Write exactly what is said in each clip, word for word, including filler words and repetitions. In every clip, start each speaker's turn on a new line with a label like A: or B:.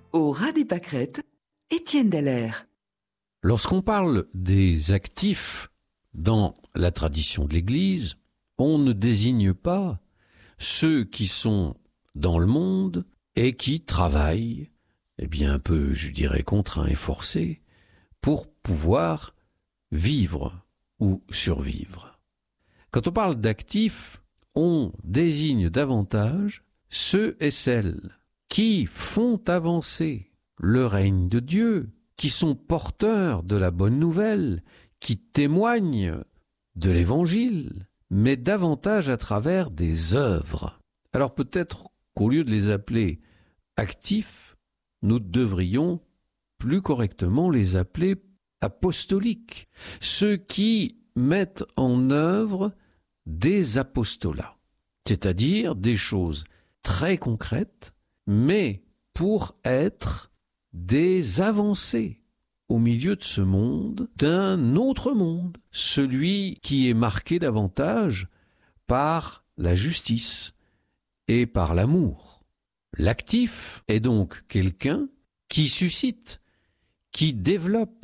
A: Au ras des pâquerettes, Étienne Dallaire.
B: Lorsqu'on parle des actifs dans la tradition de l'Église, on ne désigne pas ceux qui sont dans le monde et qui travaillent, eh bien un peu, je dirais, contraints et forcés, pour pouvoir vivre ou survivre. Quand on parle d'actifs, on désigne davantage ceux et celles qui font avancer le règne de Dieu, qui sont porteurs de la bonne nouvelle, qui témoignent de l'Évangile, mais davantage à travers des œuvres. Alors peut-être qu'au lieu de les appeler actifs, nous devrions plus correctement les appeler apostoliques, ceux qui mettent en œuvre des apostolats, c'est-à-dire des choses très concrètes, mais pour être des avancées au milieu de ce monde, d'un autre monde, celui qui est marqué davantage par la justice et par l'amour. L'actif est donc quelqu'un qui suscite, qui développe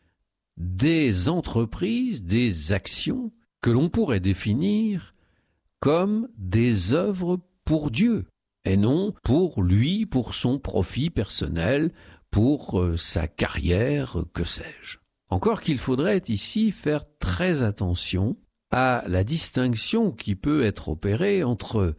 B: des entreprises, des actions que l'on pourrait définir comme des œuvres pour Dieu, et non pour lui, pour son profit personnel, pour euh, sa carrière, que sais-je. Encore qu'il faudrait ici faire très attention à la distinction qui peut être opérée entre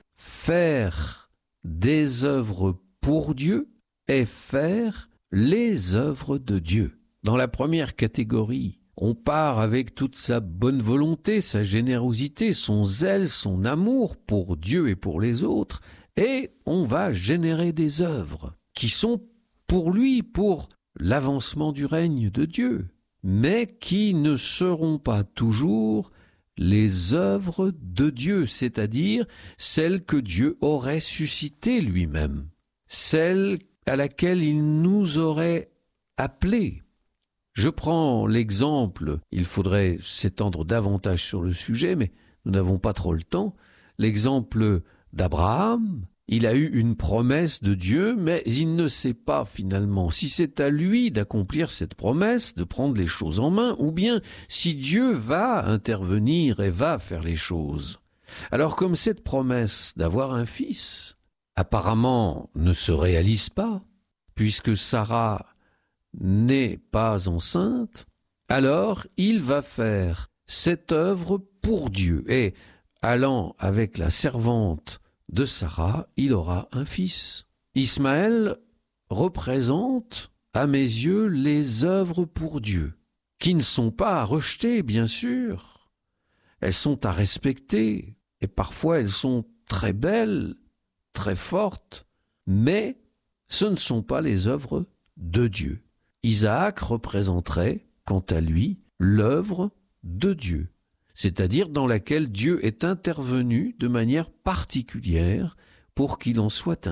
B: faire des œuvres pour Dieu et faire les œuvres de Dieu. Dans la première catégorie, on part avec toute sa bonne volonté, sa générosité, son zèle, son amour pour Dieu et pour les autres, et on va générer des œuvres qui sont pour lui, pour l'avancement du règne de Dieu, mais qui ne seront pas toujours les œuvres de Dieu, c'est-à-dire celles que Dieu aurait suscitées lui-même, celles à laquelle il nous aurait appelés. Je prends l'exemple, il faudrait s'étendre davantage sur le sujet, mais nous n'avons pas trop le temps, l'exemple d'Abraham. Il a eu une promesse de Dieu, mais il ne sait pas finalement si c'est à lui d'accomplir cette promesse, de prendre les choses en main, ou bien si Dieu va intervenir et va faire les choses. Alors comme cette promesse d'avoir un fils, apparemment ne se réalise pas, puisque Sarah n'est pas enceinte, alors il va faire cette œuvre pour Dieu. Et allant avec la servante de Sarah, il aura un fils. Ismaël représente, à mes yeux, les œuvres pour Dieu, qui ne sont pas à rejeter, bien sûr. Elles sont à respecter, et parfois elles sont très belles, très fortes, mais ce ne sont pas les œuvres de Dieu. Isaac représenterait, quant à lui, l'œuvre de Dieu, c'est-à-dire dans laquelle Dieu est intervenu de manière particulière pour qu'il en soit ainsi.